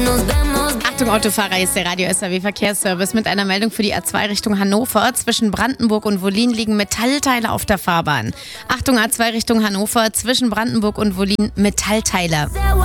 Achtung Autofahrer, hier ist der Radio SAW Verkehrsservice mit einer Meldung für die A2 Richtung Hannover. Zwischen Brandenburg und Wollin liegen Metallteile auf der Fahrbahn. Achtung A2 Richtung Hannover, zwischen Brandenburg und Wollin Metallteile.